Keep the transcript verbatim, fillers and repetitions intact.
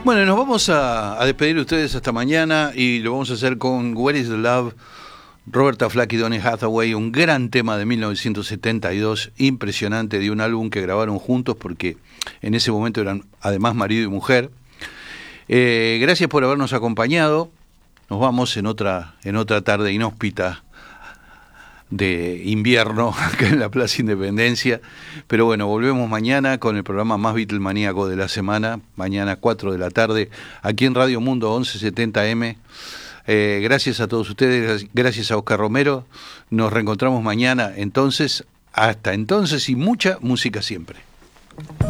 Bueno, nos vamos a, a despedir de ustedes hasta mañana y lo vamos a hacer con Where is the Love, Roberta Flack y Donny Hathaway, un gran tema de mil novecientos setenta y dos, impresionante, de un álbum que grabaron juntos porque en ese momento eran además marido y mujer. Eh, gracias por habernos acompañado. Nos vamos en otra, en otra tarde inhóspita de invierno acá en la Plaza Independencia, pero bueno, volvemos mañana con el programa más Beatlemaníaco de la semana, mañana cuatro de la tarde, aquí en Radio Mundo once setenta eme. Eh, gracias a todos ustedes, gracias a Oscar Romero, nos reencontramos mañana, entonces, hasta entonces y mucha música siempre.